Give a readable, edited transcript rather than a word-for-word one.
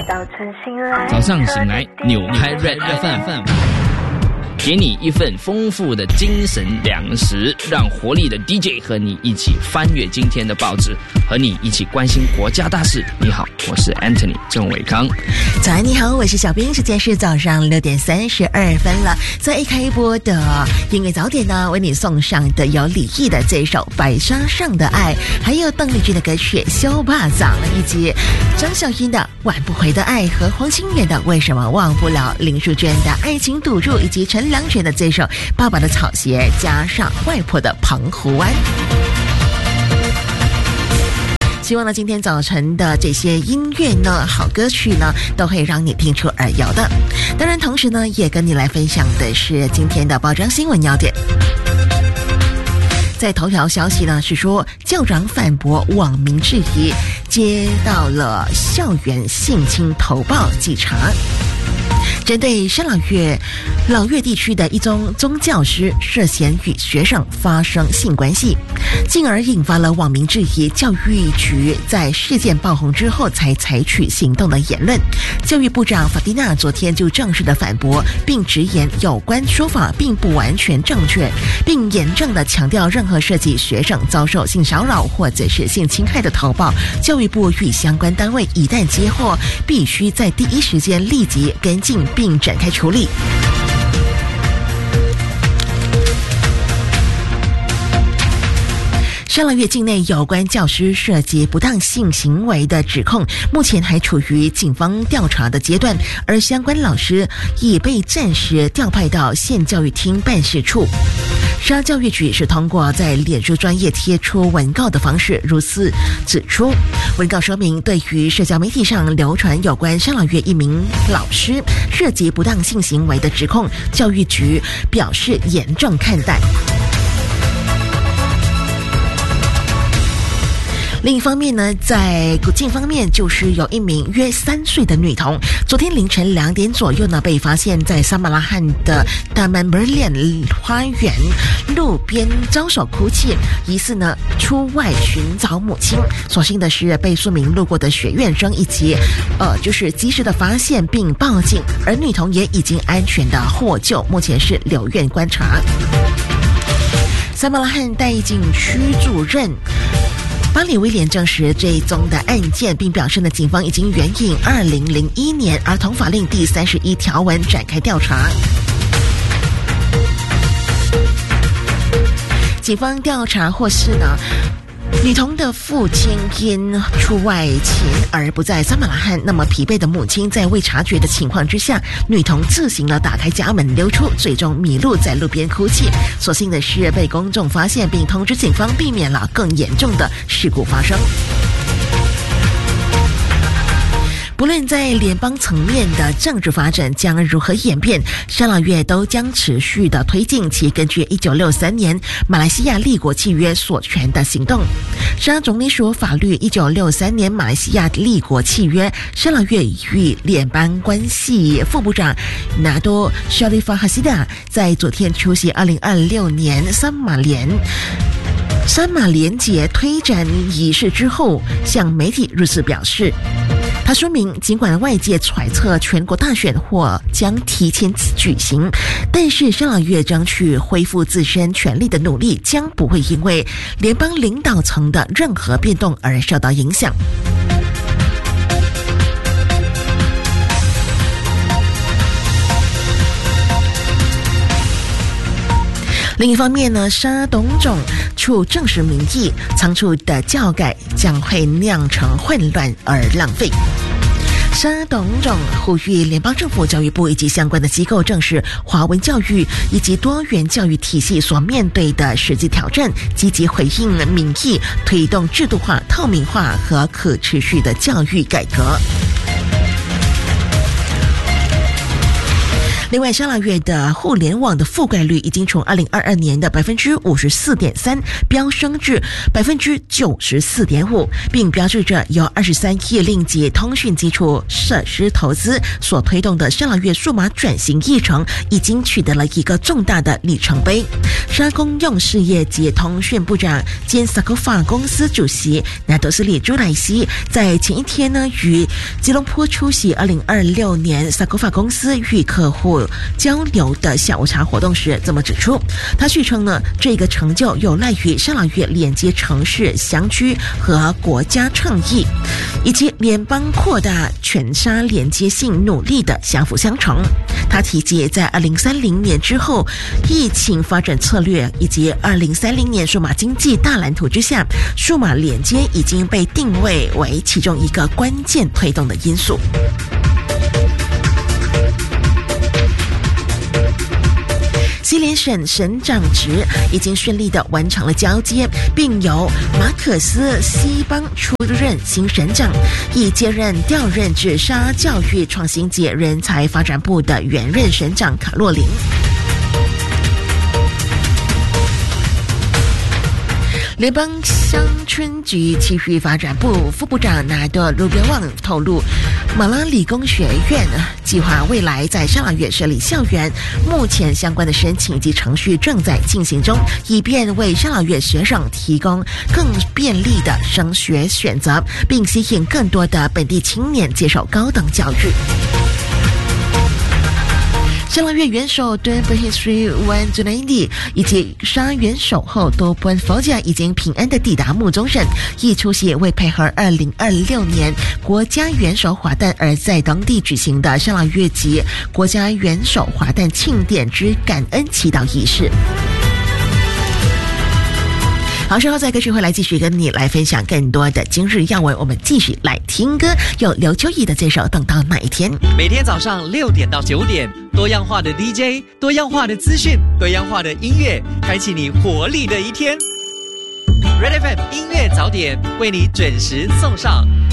早上醒来，扭开 Red FM， 给你一份丰富的精神粮食，让活力的 DJ 和你一起翻阅今天的报纸，和你一起关心国家大事。你好，我是 Anthony 郑伟康。 早安，你好，我是小兵。时间是早上6点32分了。在一开播的音乐早点呢，为你送上的有李毅的这首《白纱上的爱》，还有邓丽君的歌曲《修巴掌》，以及张小英的《挽不回的爱》和黄清源的《为什么忘不了》，林淑娟的《爱情赌注》，以及陈良泉的这首《爸爸的草鞋》，加上外婆的《澎湖湾》。希望呢，今天早晨的这些音乐呢，好歌曲呢，都会让你听出耳油的。当然，同时呢，也跟你来分享的是今天的报章新闻要点。在头条消息呢是说，校长反驳网民质疑，接到了校园性侵投报稽查。针对深老越地区的一宗宗教师涉嫌与学生发生性关系，进而引发了网民质疑教育局在事件爆红之后才采取行动的言论。教育部长法蒂娜昨天就正式的反驳，并直言有关说法并不完全正确，并严正的强调，任何涉及学生遭受性骚扰或者是性侵害的投报，教育部与相关单位一旦接获，必须在第一时间立即跟进并展开处理。深老越境内有关教师涉及不当性行为的指控，目前还处于警方调查的阶段，而相关老师已被暂时调派到县教育厅办事处。沙教育局是通过在脸书专页贴出文告的方式如此指出，文告说明，对于社交媒体上流传有关深老越一名老师涉及不当性行为的指控，教育局表示严正看待。另一方面呢，在古晋方面，就是有一名约3岁的女童，昨天凌晨2点左右呢，被发现在撒马拉罕的大曼梅莲花园路边招手哭泣，疑似呢出外寻找母亲。所幸的是，被数名路过的学院生以及就是及时的发现并报警，而女童也已经安全的获救，目前是留院观察。撒马拉罕代境区主任巴里威廉证实这一宗的案件，并表示呢，警方已经援引2001年儿童法令第31条文展开调查。警方调查或是呢，女童的父亲因出外勤而不在撒马拉罕，那么疲惫的母亲在未察觉的情况之下，女童自行的打开家门溜出，最终迷路在路边哭泣。所幸的是被公众发现并通知警方，避免了更严重的事故发生。不论在联邦层面的政治发展将如何演变，深老越都将持续的推进其根据1963年马来西亚立国契约所权的行动。沙总理署法律1963年马来西亚立国契约，深老越与联邦关系副部长拿多肖利法哈西达在昨天出席2026年三马连结推展仪式之后，向媒体如此表示。他说明，尽管外界揣测全国大选或将提前举行，但是深老越争取恢复自身权力的努力将不会因为联邦领导层的任何变动而受到影响。另一方面呢，沙董总处证实民意，仓促的教改将会酿成混乱而浪费。沙董总呼吁联邦政府、教育部以及相关的机构正视华文教育以及多元教育体系所面对的实际挑战，积极回应民意，推动制度化、透明化和可持续的教育改革。 另外，香朗月的互联网的覆盖率已经从2022年的 54.3% 飙升至 94.5%， 并标志着由23亿令吉通讯基础设施投资所推动的香朗月数码转型议程已经取得了一个重大的里程碑。沙公用事业及通讯部长兼萨科法公司主席纳多斯里朱莱西在前一天呢，于吉隆坡出席2026年萨科法公司与客户交流的下午茶活动时这么指出，他续称呢，这个成就有赖于香朗月连接城市、乡区和国家倡议，以及联邦扩大全沙连接性努力的相辅相成。他提及在2030年之后疫情发展策略以及2030年数码经济大蓝图之下，数码连接已经被定位为其中一个关键推动的因素。西联省省长职已经顺利地完成了交接，并由马可斯·西邦出任新省长，以接任调任至沙教育创新及人才发展部的原任省长卡洛琳。联邦乡村局体育发展部副部长拿多卢别旺透露，马拉理工学院计划未来在香朗月设立校园，目前相关的申请及程序正在进行中，以便为香朗月学生提供更便利的升学选择，并吸引更多的本地青年接受高等教育。香朗月元首敦本 History Wan Junaidi 以及沙元首后多本佛甲已经平安地抵达木宗省，亦出席为配合2026年国家元首华诞而在当地举行的香朗月及国家元首华诞庆典之感恩祈祷仪式。好，稍后在歌曲回来继续跟你来分享更多的今日要闻，我们继续来听歌，有刘秋怡的这首《等到那一天》。 每天早上6点到9点，多样化的 DJ， 多样化的资讯，多样化的音乐，开启你活力的一天。Red FM 音乐早点为你准时送上。